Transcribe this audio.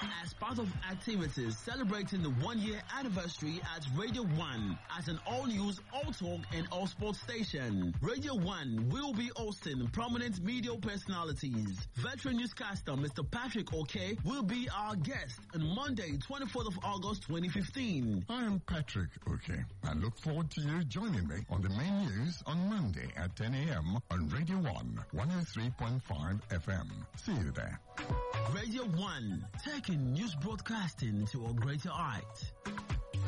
as part of activities celebrating the 1-year anniversary at Radio 1 as an all-news, all-talk and all-sports station. Radio 1 will be hosting prominent media personalities. Veteran newscaster Mr. Patrick O'Kay will be our guest on Monday, 24th of August 2015. I am Patrick O'Kay. I look forward to you joining me on the main news on Monday at 10 a.m. on Radio 1, 103.5 FM. See you there. Radio 1, taking news broadcasting to a greater height.